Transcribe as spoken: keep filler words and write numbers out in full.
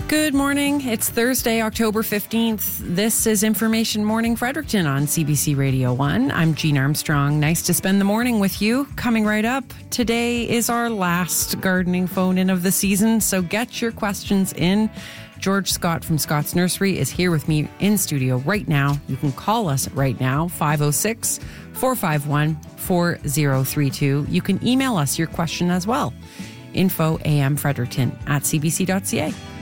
Good morning. It's Thursday, October fifteenth. This is Information Morning Fredericton on C B C Radio one. I'm Jean Armstrong. Nice to spend the morning with you. Coming right up, today is our last gardening phone-in of the season, so get your questions in. George Scott from Scott's Nursery is here with me in studio right now. You can call us right now, five oh six, four five one, four oh three two. You can email us your question as well. Info amfredericton at c b c dot c a.